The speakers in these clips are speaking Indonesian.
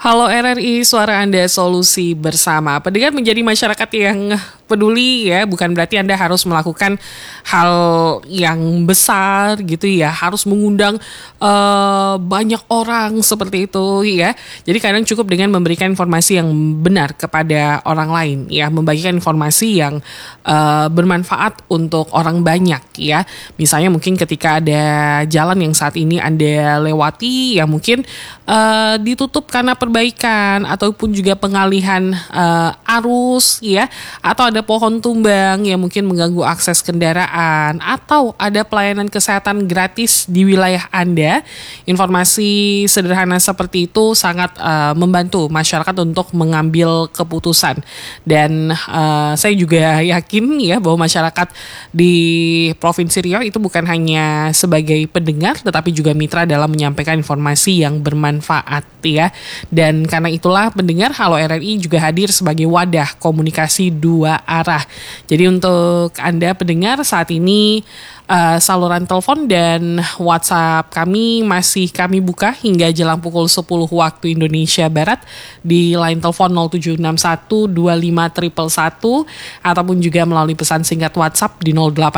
Halo RRI, suara Anda solusi bersama. Pendengar menjadi masyarakat yang peduli ya, bukan berarti Anda harus melakukan hal yang besar gitu ya, harus mengundang banyak orang seperti itu ya. Jadi kadang cukup dengan memberikan informasi yang benar kepada orang lain ya, membagikan informasi yang bermanfaat untuk orang banyak ya. Misalnya mungkin ketika ada jalan yang saat ini Anda lewati yang mungkin ditutup karena perbaikan ataupun juga pengalihan arus ya, atau ada pohon tumbang yang mungkin mengganggu akses kendaraan, atau ada pelayanan kesehatan gratis di wilayah Anda. Informasi sederhana seperti itu sangat membantu masyarakat untuk mengambil keputusan. Dan saya juga yakin ya bahwa masyarakat di Provinsi Riau itu bukan hanya sebagai pendengar tetapi juga mitra dalam menyampaikan informasi yang bermanfaat ya. Dan karena itulah pendengar Halo RRI juga hadir sebagai wadah komunikasi dua arah. Jadi untuk Anda pendengar saat ini saluran telepon dan WhatsApp kami masih kami buka hingga jelang pukul 10 waktu Indonesia Barat di line telepon 0761251111 ataupun juga melalui pesan singkat WhatsApp di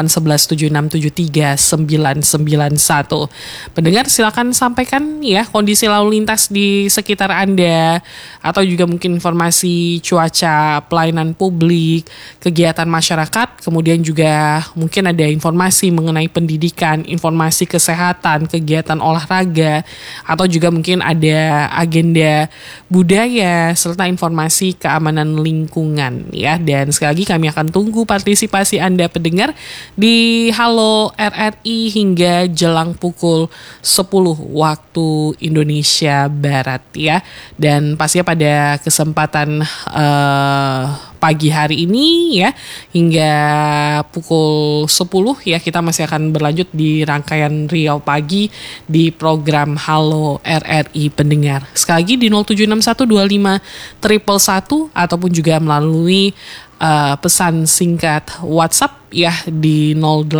0811767391. Pendengar silakan sampaikan ya kondisi lalu lintas di sekitar Anda, atau juga mungkin informasi cuaca, pelayanan publik, kegiatan masyarakat, kemudian juga mungkin ada informasi mengenai pendidikan, informasi kesehatan, kegiatan olahraga, atau juga mungkin ada agenda budaya serta informasi keamanan lingkungan ya. Dan sekali lagi kami akan tunggu partisipasi Anda pendengar di Halo RRI hingga jelang pukul 10 waktu Indonesia Barat ya. Dan pastinya pada kesempatan pagi hari ini ya hingga pukul 10 ya, kita masih akan berlanjut di rangkaian Riau Pagi di program Halo RRI pendengar. Sekali lagi di 0761251111 ataupun juga melalui pesan singkat WhatsApp ya di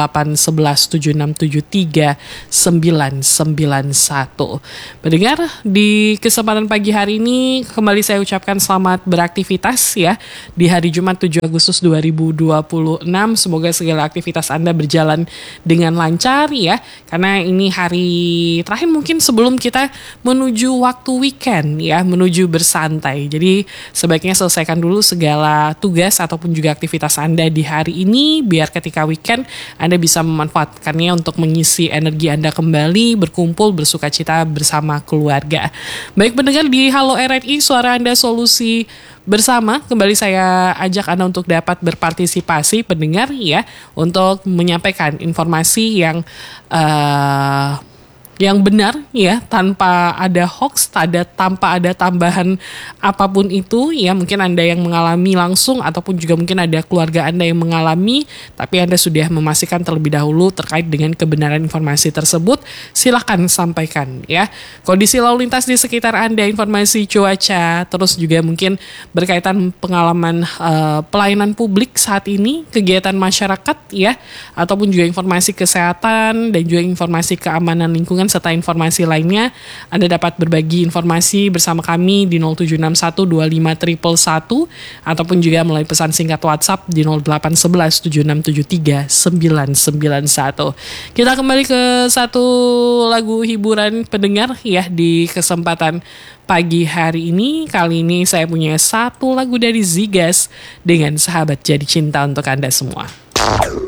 0811767391. Pendengar, di kesempatan pagi hari ini kembali saya ucapkan selamat beraktivitas ya di hari Jumat 7 Agustus 2026. Semoga segala aktivitas Anda berjalan dengan lancar ya, karena ini hari terakhir mungkin sebelum kita menuju waktu weekend ya, menuju bersantai. Jadi sebaiknya selesaikan dulu segala tugas ataupun juga aktivitas Anda di hari ini, biar ketika weekend Anda bisa memanfaatkannya untuk mengisi energi Anda kembali, berkumpul, bersukacita bersama keluarga. Baik pendengar, di Halo RRI suara Anda solusi bersama, kembali saya ajak Anda untuk dapat berpartisipasi pendengar ya, untuk menyampaikan informasi yang benar ya, tanpa ada hoax, tanpa ada tambahan apapun itu ya. Mungkin Anda yang mengalami langsung ataupun juga mungkin ada keluarga Anda yang mengalami, tapi Anda sudah memastikan terlebih dahulu terkait dengan kebenaran informasi tersebut, silakan sampaikan ya. Kondisi lalu lintas di sekitar Anda, informasi cuaca, terus juga mungkin berkaitan pengalaman pelayanan publik saat ini, kegiatan masyarakat ya, ataupun juga informasi kesehatan dan juga informasi keamanan lingkungan serta informasi lainnya. Anda dapat berbagi informasi bersama kami di 0761251111 ataupun juga melalui pesan singkat WhatsApp di 0811767391. Kita kembali ke satu lagu hiburan pendengar ya di kesempatan pagi hari ini. Kali ini saya punya satu lagu dari Zigas dengan Sahabat Jadi Cinta untuk Anda semua.